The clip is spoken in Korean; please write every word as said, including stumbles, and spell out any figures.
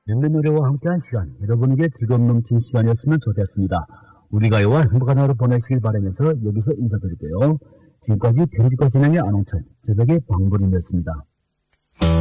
명매 노래와 함께한 시간, 여러분에게 즐거움 넘친 시간이었으면 좋겠습니다. 우리 가요와 행복한 하루 보내시길 바라면서 여기서 인사드릴게요. 지금까지 편집과 진행의 안홍철, 제작의 방불임이었습니다.